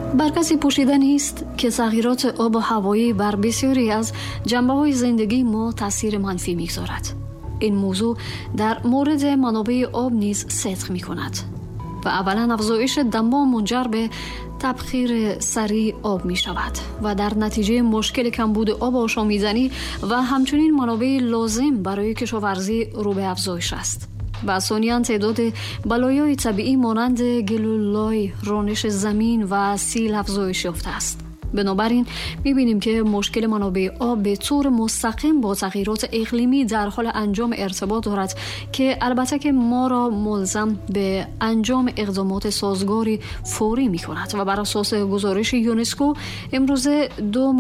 برکسی پوشیدن است که تغییرات آب و هوایی بر بسیاری از جنبه‌های زندگی ما تاثیر منفی می‌گذارد. این موضوع در مورد منابع آب نیز صدق می‌کند و اولا افزایش دما منجر به تبخیر سریع آب می‌شود و در نتیجه مشکل کمبود آب آشامیدنی و همچنین منابع لازم برای کشاورزی رو به افزایش است. و ثانیاً تعداد بلایای طبیعی مانند گلوله‌های رانش زمین و سیل افزایش یافته است. بنابراین می‌بینیم که مشکل منابع آب به طور مستقیم با تغییرات اقلیمی در حال انجام ارتباط دارد که البته که ما را ملزم به انجام اقدامات سازگاری فوری می‌کند و بر اساس گزارش یونسکو امروزه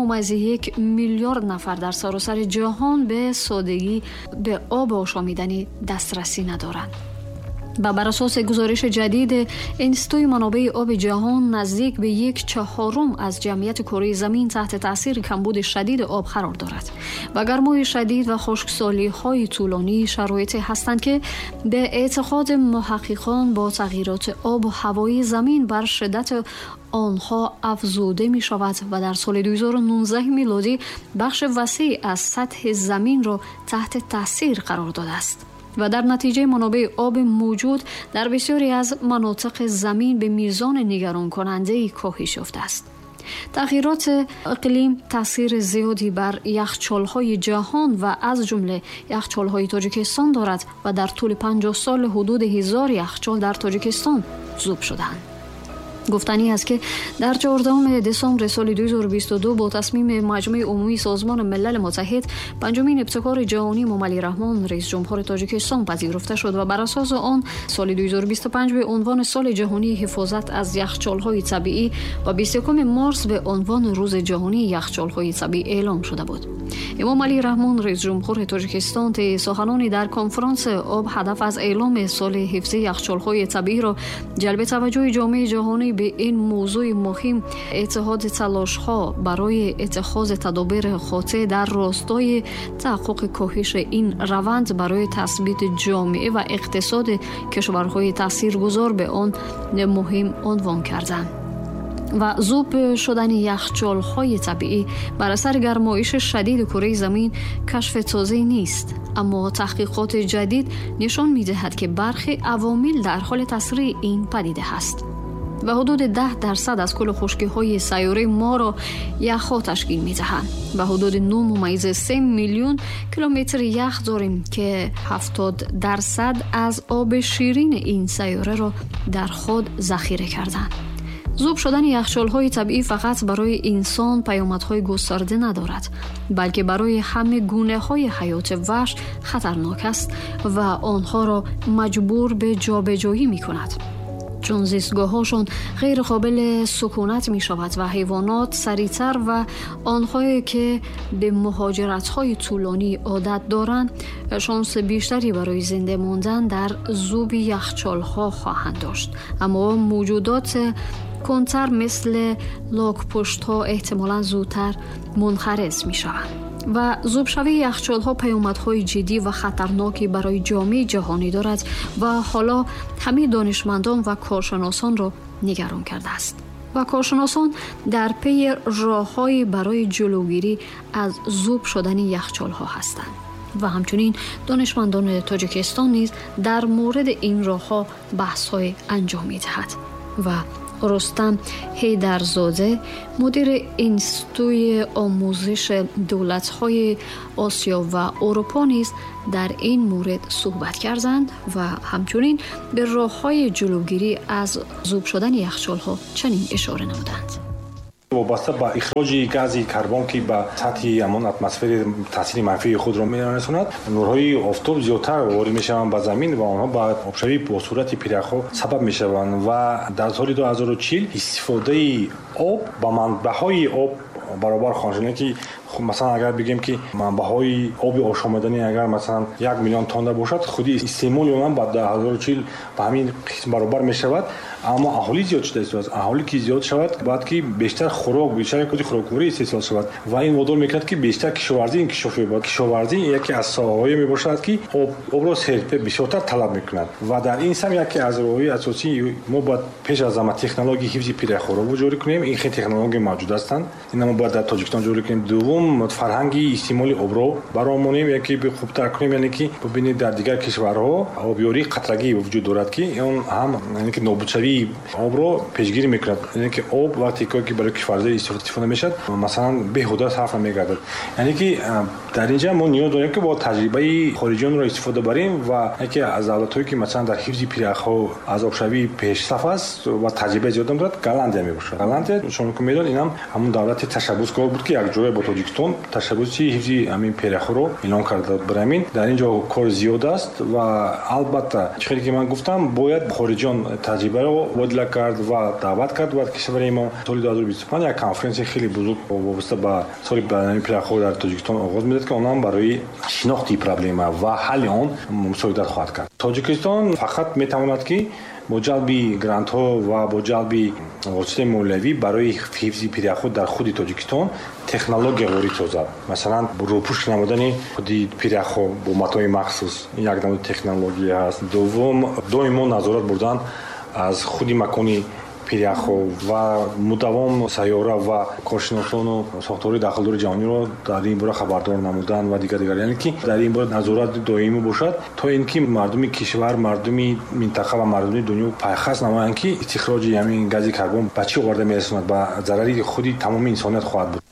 2.1 میلیارد نفر در سراسر جهان به سادگی به آب آشامیدنی دسترسی ندارند. و بر اساس گزارش جدید انستیتوی منابع آب جهان نزدیک به 1/4 از جمعیت کره زمین تحت تاثیر کمبود شدید آب قرار دارد و گرمای شدید و خشکسالی‌های طولانی شرایطی هستند که به اعتقاد محققان با تغییرات آب و هوایی زمین بر شدت آنها افزوده می شود و در سال 2019 میلادی بخش وسیع از سطح زمین را تحت تاثیر قرار داده است و در نتیجه منابع آب موجود در بسیاری از مناطق زمین به میزان نگران کننده کاهش یافته است. تغییرات اقلیم تاثیر زیادی بر یخچال‌های جهان و از جمله یخچال‌های تاجیکستان دارد و در طول 50 سال حدود 1000 یخچال در تاجیکستان ذوب شدند. گفتنی است که در 14 دسامبر سال 2022 با تصمیم مجمع عمومی سازمان ملل متحد پنجمین ابتکار جهانی امام علی رحمان رئیس جمهور تاجیکستان پذیرفته شد و بر اساس آن سال 2025 به عنوان سال جهانی حفاظت از یخچال‌های طبیعی و 21 مارس به عنوان روز جهانی یخچال‌های طبیعی اعلام شده بود. امام علی رحمان رئیس جمهور تاجیکستان طی سخنانی در کنفرانس آب هدف از اعلام سال حفظ یخچال‌های طبیعی را جلب توجه جامعه جهانی به این موضوع مهم اتحاد تلاش‌ها برای اتخاذ تدابیر خاطر در راستای تحقق کاهش این روند برای تثبیت جامعه و اقتصاد کشورهای تاثیرگذار به آن مهم عنوان کردند. و ذوب شدن یخچال‌های طبیعی بر اثر گرمایش شدید کره زمین کشف تازه نیست، اما تحقیقات جدید نشان می‌دهد که برخی عوامل در حال تسریع این پدیده است و حدود 10% از کل خشکی‌های سیاره ما را یخ‌ها تشکیل می‌دهند و حدود 9.3 میلیون کیلومتر یخ داریم که 70% از آب شیرین این سیاره را در خود ذخیره کردند. ذوب شدن یخچال‌های طبیعی فقط برای انسان پیامدهای گسترده ندارد، بلکه برای همه گونه‌های حیات وحش خطرناک است و آنها را مجبور به جابجایی می‌کند. چون زیستگاه‌هاشون غیر قابل سکونت می‌شود و حیوانات سریعتر و آنهایی که به مهاجرت‌های طولانی عادت دارند شانس بیشتری برای زنده ماندن در ذوب یخچال‌ها خواهند داشت. اما موجودات کنتر مثل لاک‌پشت‌ها احتمالاً زودتر منقرض می‌شوند و ذوب‌شوی یخچال‌ها پیامدهای جدی و خطرناکی برای جامعه جهانی دارد و حالا همه دانشمندان و کارشناسان را نگران کرده است و کارشناسان در پی راه‌هایی برای جلوگیری از ذوب شدن یخچال‌ها هستند و همچنین دانشمندان تاجیکستان نیز در مورد این راه‌ها بحث‌های انجام می‌دهد و رستم حیدرزاده مدیر انستیتوی آموزش دولت‌های آسیا و اروپا نیز در این مورد صحبت کردند و همچنین به راه‌های جلوگیری از ذوب شدن یخچال‌ها چنین اشاره نمودند. وابسته به اخراج گاز کربن که به سطح همون اتمسفر تاثیر منفی خود را می‌رساند، نورهای آفتاب زیادتر وارد می‌شوند به زمین و آنها به آبشوی با صورت پیره‌ها سبب می‌شوند و در سال 2040 استفاده آب با منبع‌های آب برابر خواهد که مثلا اگر بگیم که منبع‌های آب آشامیدنی اگر مثلا 1 میلیون تن باشد، خودی استعمال اونها بعد 2040 به همین قسم برابر می‌شود اما اهالی زیاد شده است. اهالی که زیاد شود بعد که بیشتر خوراک بیشتر کدی خوراکوری استحصال شود و این وادار میکند که بیشتر کشاورزی انکشاف یابد. کشاورزی یکی از ساحه‌های میباشد که آب را صرف بیشتر طلب میکند و در این سم یکی از راههای اساسی ما باید پیش از همه تکنولوژی حفظ پیرخوارا رو جاری کنیم. این خیلی تکنولوژی موجود هستند، اینا ما باید در تاجیکستان جاری کنیم. دوم فرهنگی استعمال آب را برامونیم یکی به خوبتر کنیم، یعنی که ببینید در دیگر کشورها آبیاری قطرگی وجود دارد که اون هم یعنی که نابودشوی آب را پیشگیری میکند. یعنی که آب وقتی که برای کشاورزی استفاده میشد مثلا بیهوده صرف نمیگردد. یعنی که در اینجا ما نیاز داریم که با تجربه خارجیان را استفاده بریم و یکی از دولت‌هایی که مثلا در حفظ پیرخ‌ها از آبشوی پیشرفت است و تجربه زیاد دارد گلندیا میباشد. گلندیا شما که میدونید اینم همون دولت تشبثکار بود که یک جای با تاجیکستان تشبثی حفظ همین پیرخ‌ها رو اعلام کرده. برای همین در اینجا کار زیاد است و البته چیزی که من گفتم باید خارجیان تجربه رو مبادله کرد و دعوت کرد و کشور ما سال 2025 یک کنفرانس خیلی بزرگ وابسته به سال برنامه پیرخ‌ها در تاجیکستان آغاز می‌شود که اونم برای شناخت پروبلم و حل آن مساعدت خواهد کرد. تاجیکستان فقط میتواند که با جلب گرانت ها و با جلب واسطه مولوی برای حفظ پیرخوار در خود تاجیکستان تکنولوژی وارد سازد. مثلا روپوش نمودن خود پیرخوار با متای مخصوص یک نمود تکنولوژی است. دوم دائما نظارت بردن از خود مکانی پیرخوار و مداوم سیاره و کارشناسان و ساختاری داخل جهانی رو در این باره خبردار نمودن و دیگر یعنی که در این باره نظارت دائمی باشد تا اینکه مردم کشور، مردم منطقه و مردم دنیا پیخست نمایند که استخراج همین گاز کربن به چه آورده میرساند و ضرری خودی تمام انسانیت خواهد بود.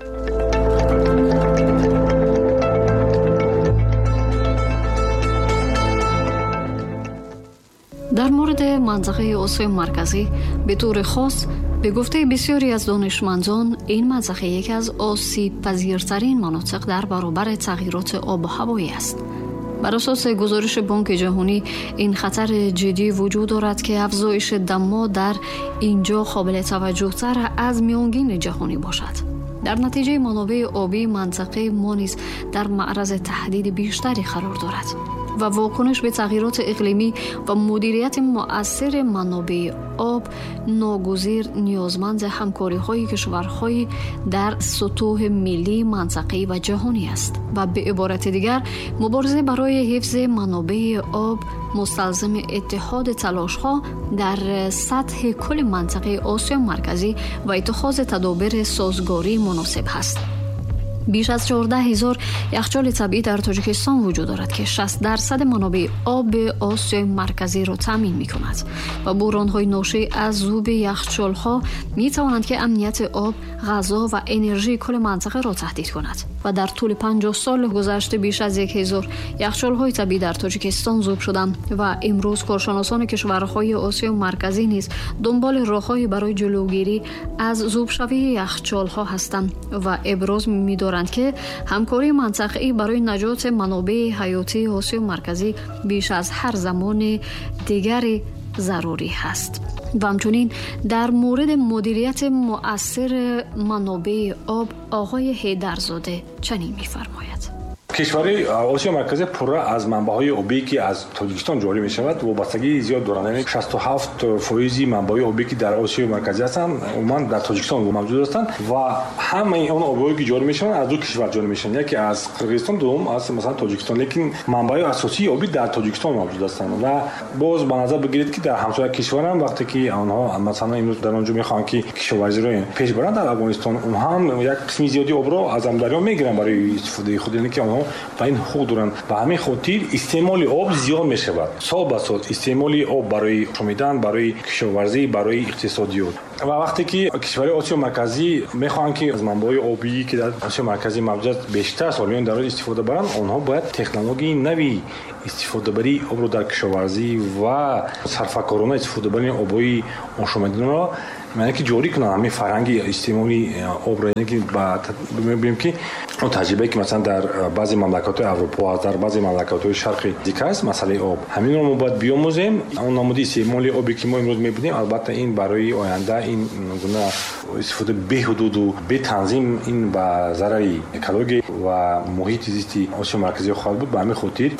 در مورد منطقه آسیای مرکزی به طور خاص به گفته بسیاری از دانشمندان این منطقه یکی از آسیب پذیرترین مناطق در برابر تغییرات آب و هوایی است. بر اساس گزارش بانک جهانی این خطر جدی وجود دارد که افزایش دما در اینجا قابل توجه تر از میانگین جهانی باشد. در نتیجه منابع آبی منطقه ما نیز در معرض تهدید بیشتری قرار دارد و واکنش به تغییرات اقلیمی و مدیریت مؤثر منابع آب ناگزیر نیازمند همکاری‌های کشورهای در سطوح ملی، منطقه‌ای و جهانی است و به عبارت دیگر مبارزه برای حفظ منابع آب مستلزم اتحاد تلاش‌ها در سطح کل منطقه آسیا مرکزی و اتخاذ تدابیر سازگاری مناسب است. بیش از 14,000 یخچال طبیعی در تاجیکستان وجود دارد که 60% منابع آب آسیای مرکزی را تامین می‌کند و بحران‌های ناشی از ذوب یخچال‌ها می‌توانند که امنیت آب، غذا و انرژی کل منطقه را تهدید کند و در طول 50 سال گذشته بیش از 1,000 یخچال‌های طبیعی در تاجیکستان ذوب شدند و امروز کارشناسان کشورهای آسیای مرکزی نیز دنبال راه‌هایی برای جلوگیری از ذوب‌شوی یخچال‌ها هستند و ابراز می‌دارند که همکاری منطقه‌ای برای نجات منابع حیاتی آسیای مرکزی بیش از هر زمان دیگری ضروری است. و همچنین در مورد مدیریت مؤثر منابع آب آقای حیدرزاده چنین می‌فرماید: کشور آسیا مرکزی پر از منبع‌های آبی که از تاجیکستان جاری می‌شود و وابستگی زیاد دارند. یعنی 67% منبع آبی که در آسیا مرکزی هستند عموما در تاجیکستان موجود هستند و همه اون آبی که جاری میشن از دو کشور جاری میشن، یکی از قرقیزستان، دوم از مثلا تاجیکستان. لیکن منبع اساسی آبی در تاجیکستان موجود هستند و باز به نظر بگیرید که در همسایه کشوران وقتی که آنها مثلا امروز در اونجا میخوان که کشاورزی رو پیش برند در افغانستان، اونها هم یک قسم زیادی آب رو از دریا میگیرن برای استفاده خود، یعنی که آنها و این حقوق دارند. به همین خاطر استعمال آب زیاد می شود. سال به سال استعمال آب برای شومیدن، برای کشاورزی، برای اقتصادیات. و وقتی که کشورهای آسیا مرکزی میخوان که از منابع آبی که در آسیا مرکزی موجود بیشتر سالیان در استفاده برند، آنها باید تکنولوژی نوی استفاده بری آب رو در کشاورزی و صرفه‌کارانه استفاده بری آبی آشامیدن را یعنی که جاری کنن. همین فرهنگ استعمالی آب را، یعنی که بعد ببینیم که اون تجربه که مثلا در بعضی مملکت‌های اروپا، در بعضی مملکت‌های شرقی ذکر است مسئله آب، همین رو ما باید بیاموزیم. اون نمودی استعمال آبی که ما امروز می‌بینیم البته این برای آینده این گونه استفاده به حدود و به تنظیم این با ضرری اکولوژی و محیط زیستی آسیا مرکزی خواهد بود. به همین خاطر فکر می‌کنم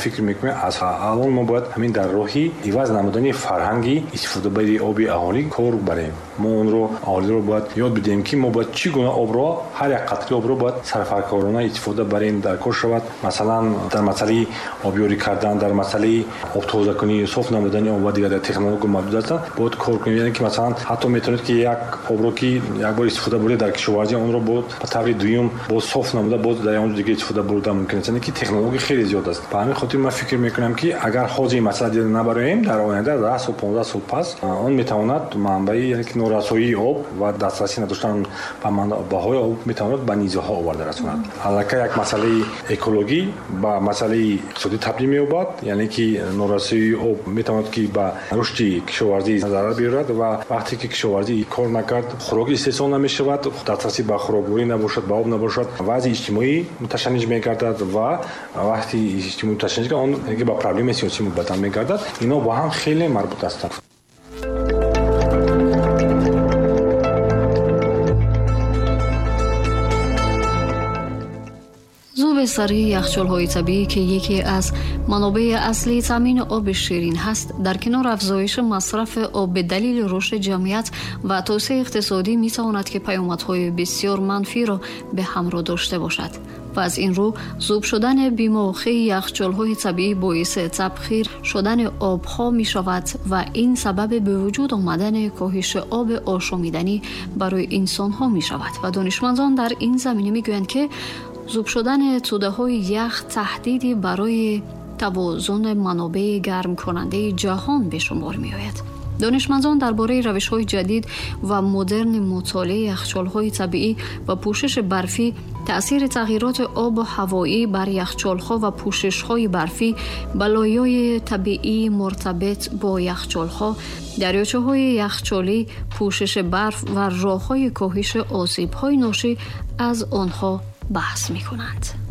میکنیم. از الان ما باید همین در راهی عوض نمودن فرهنگی استفاده بری آب اهالی کار بریم. ما اون رو اهالی رو باید یاد بدیم که ما باید چگونه آب را هر یک قطره آب رو باید سرفرکارانه استفاده بریم در کار شود. مثلا در مسئله آبیاری کردن، در مسئله آب تازه کنی، صاف نمودن آب و دیگر تکنولوژی موجود است باید کار کنیم. یعنی که مثلا حتی میتونید که یک آب رو که یک بار استفاده برید در کشاورزی اون رو بود به طور دوم با صاف نموده بود در اون دیگه استفاده برده ممکن است. یعنی که تکنولوژی خیلی زیاد است. به همین خاطر من فکر میکنم که اگر حاجی مسئله دیده نبریم در آینده 10 و 15 سال پس اون میتواند منبع یعنی که نورسایی آب و دسترسی نداشتن به منابع آب میتواند به نیزه‌ها آورده رساند. حالا یک مسئله اکولوژی با مسئله اقتصادی تبدیل می‌یابد. یعنی که نورسایی آب میتواند که به رشد کشاورزی ضرر بیاورد و وقتی که کشاورزی کار نکرد خوراک استحصال نمی‌شود، دسترسی به خوراکوری نباشد، به آب نباشد، وضع اجتماعی متشنج می‌گردد و وقتی اجتماعی متشنج اون یعنی با پروبلم سیاسی مبتلا می‌گردد. اینا با هم خیلی مربوط هستند. ذوب سری یخچال‌های طبیعی که یکی از منابع اصلی تامین آب شیرین هست، در کنار افزایش مصرف آب به دلیل رشد جمعیت و توسعه اقتصادی می‌تواند که پیامدهای بسیار منفی را به همراه داشته باشد. و از این رو ذوب شدن بی‌موقع یخچال‌های طبیعی باعث تبخیر شدن آب‌ها می‌شود و این سبب به وجود آمدن کاهش آب آشامیدنی برای انسان‌ها می‌شود. و دانشمندان در این زمینه می‌گویند که ذوب شدن توده‌های یخ تهدیدی برای توازن منابع گرم کننده جهان به شمار می‌آید. دانشمندان درباره روش‌های جدید و مدرن مطالعه یخچال‌های طبیعی و پوشش برفی، تأثیر تغییرات آب و هوایی بر یخچال‌ها و پوشش‌های برفی، بلایای طبیعی مرتبط با یخچال‌ها، دریاچه‌های یخچالی، پوشش برف و راه‌های کاهش آسیب‌های ناشی از آنها بحث می‌کنند.